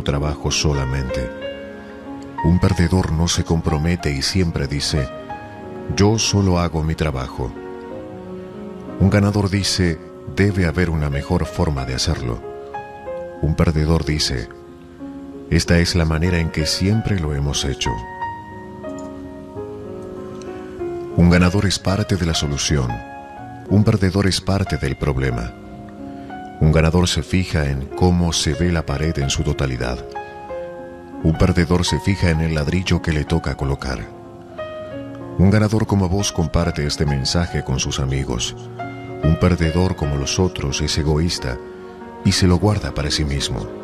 trabajo solamente. Un perdedor no se compromete y siempre dice: yo solo hago mi trabajo. Un ganador dice: debe haber una mejor forma de hacerlo. Un perdedor dice: esta es la manera en que siempre lo hemos hecho. Un ganador es parte de la solución. Un perdedor es parte del problema. Un ganador se fija en cómo se ve la pared en su totalidad. Un perdedor se fija en el ladrillo que le toca colocar. Un ganador como vos comparte este mensaje con sus amigos. Un perdedor como los otros es egoísta y se lo guarda para sí mismo.